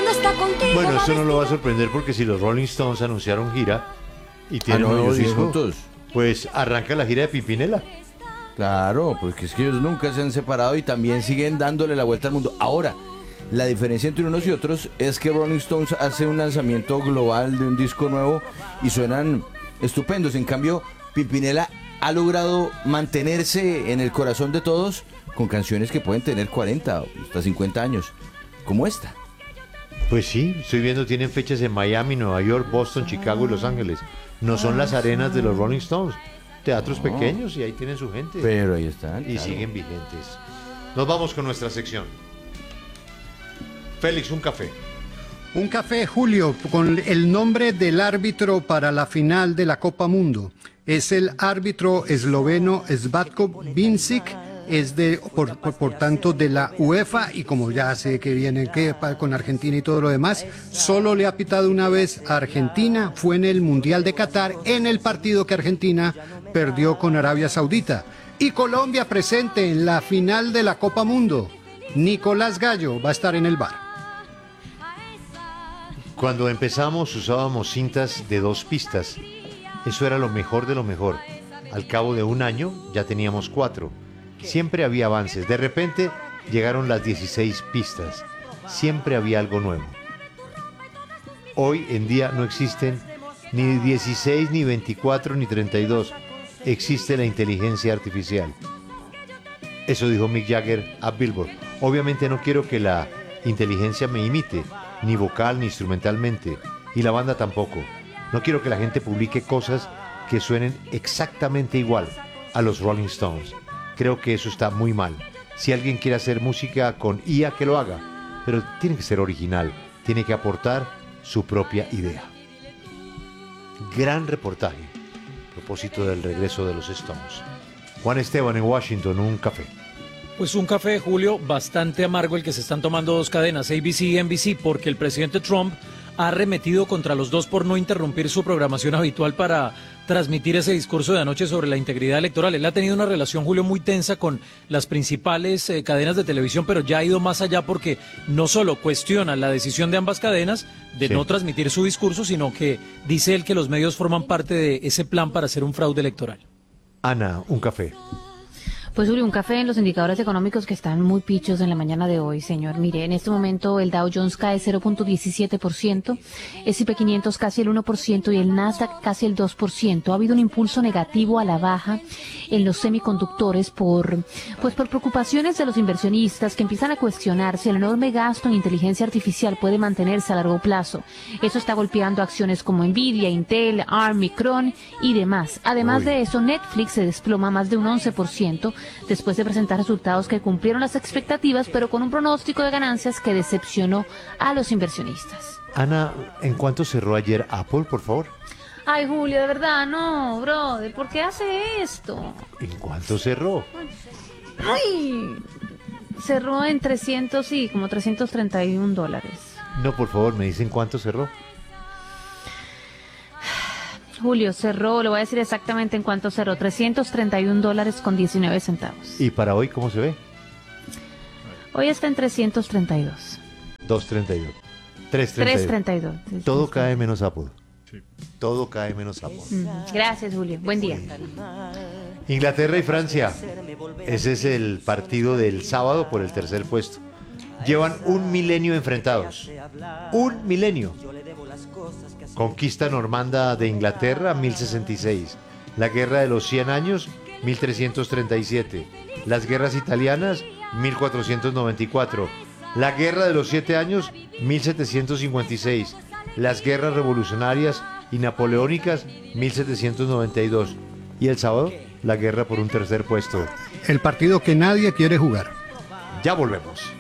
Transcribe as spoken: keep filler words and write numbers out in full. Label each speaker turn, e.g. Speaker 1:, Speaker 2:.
Speaker 1: cuando está contigo.
Speaker 2: Bueno,
Speaker 1: va
Speaker 2: eso no lo va a
Speaker 1: vestido-
Speaker 2: sorprender porque si los Rolling Stones anunciaron gira y tienen
Speaker 3: Ah, no,
Speaker 2: nuevo
Speaker 3: sí,
Speaker 2: disco,
Speaker 3: juntos.
Speaker 2: pues arranca la gira de Pimpinela.
Speaker 3: Claro, porque es que ellos nunca se han separado y también siguen dándole la vuelta al mundo. Ahora, la diferencia entre unos y otros es que Rolling Stones hace un lanzamiento global de un disco nuevo y suenan estupendos. En cambio, Pimpinela ha logrado mantenerse en el corazón de todos con canciones que pueden tener cuarenta o hasta cincuenta años, como esta.
Speaker 2: Pues sí, estoy viendo, tienen fechas en Miami, Nueva York, Boston, Chicago y Los Ángeles. No son las arenas de los Rolling Stones, teatros pequeños y ahí tienen su gente.
Speaker 3: Pero ahí están.
Speaker 2: Y
Speaker 3: claro.
Speaker 2: siguen vigentes. Nos vamos con nuestra sección. Félix, un café.
Speaker 4: Un café, Julio, con el nombre del árbitro para la final de la Copa Mundo. Es el árbitro esloveno Svatko Vincic, es de, por, por, por tanto de la UEFA, y como ya sé que viene que, pa- con Argentina y todo lo demás, solo le ha pitado una vez a Argentina, fue en el Mundial de Qatar, en el partido que Argentina perdió con Arabia Saudita. Y Colombia presente en la final de la Copa Mundo. Nicolás Gallo va a estar en el bar.
Speaker 2: Cuando empezamos usábamos cintas de dos pistas. Eso era lo mejor de lo mejor. Al cabo de un año ya teníamos cuatro. Siempre había avances. De repente llegaron las dieciséis pistas. Siempre había algo nuevo. Hoy en día no existen ni dieciséis, ni veinticuatro, ni treinta y dos. Existe la inteligencia artificial. Eso dijo Mick Jagger a Billboard. Obviamente no quiero que la inteligencia me imite, ni vocal ni instrumentalmente, y la banda tampoco. No quiero que la gente publique cosas que suenen exactamente igual a los Rolling Stones. Creo que eso está muy mal. Si alguien quiere hacer música con I A, que lo haga, pero tiene que ser original, tiene que aportar su propia idea. Gran reportaje a propósito del regreso de los Stones. Juan Esteban en Washington, un café.
Speaker 5: Pues un café, Julio, bastante amargo el que se están tomando dos cadenas, A B C y N B C, porque el presidente Trump ha arremetido contra los dos por no interrumpir su programación habitual para transmitir ese discurso de anoche sobre la integridad electoral. Él ha tenido una relación, Julio, muy tensa con las principales eh, cadenas de televisión, pero ya ha ido más allá porque no solo cuestiona la decisión de ambas cadenas de
Speaker 2: Sí.
Speaker 5: no transmitir su discurso, sino que dice él que los medios forman parte de ese plan para hacer un fraude electoral.
Speaker 2: Ana, un café.
Speaker 6: Pues Julio, un café en los indicadores económicos que están muy pichos en la mañana de hoy, señor. Mire, en este momento el Dow Jones cae cero punto diecisiete por ciento, S y P quinientos casi el uno por ciento y el Nasdaq casi el dos por ciento. Ha habido un impulso negativo a la baja en los semiconductores por, pues por preocupaciones de los inversionistas que empiezan a cuestionar si el enorme gasto en inteligencia artificial puede mantenerse a largo plazo. Eso está golpeando acciones como Nvidia, Intel, ARM, Micron y demás. Además
Speaker 2: Uy.
Speaker 6: de eso, Netflix se desploma más de un once por ciento después de presentar resultados que cumplieron las expectativas, pero con un pronóstico de ganancias que decepcionó a los inversionistas.
Speaker 2: Ana, ¿en cuánto cerró ayer Apple, por favor?
Speaker 6: Ay, Julio, de verdad, no, brother, ¿por qué hace esto?
Speaker 2: ¿En cuánto cerró?
Speaker 6: Ay, cerró en trescientos, sí, como trescientos treinta y un dólares.
Speaker 2: No, por favor, me dicen cuánto cerró.
Speaker 6: Julio, cerró, le voy a decir exactamente en cuánto cerró, trescientos treinta y un dólares con diecinueve centavos.
Speaker 2: ¿Y para hoy cómo se ve?
Speaker 6: Hoy está en trescientos treinta y dos.
Speaker 2: dos treinta y dos. tres treinta y dos.
Speaker 6: trescientos treinta y dos. Sí,
Speaker 2: Todo
Speaker 6: sí,
Speaker 2: cae menos Apple. Todo cae menos Apple.
Speaker 6: sí. Gracias, Julio. Buen día.
Speaker 2: Inglaterra y Francia. Ese es el partido del sábado por el tercer puesto. Llevan un milenio enfrentados. Un milenio. Conquista normanda de Inglaterra, mil sesenta y seis. La guerra de los cien años, mil trescientos treinta y siete. Las guerras italianas, mil cuatrocientos noventa y cuatro. La guerra de los siete años, mil setecientos cincuenta y seis. Las guerras revolucionarias y napoleónicas, mil setecientos noventa y dos. Y el sábado, la guerra por un tercer puesto.
Speaker 4: El partido que nadie quiere jugar.
Speaker 2: Ya volvemos.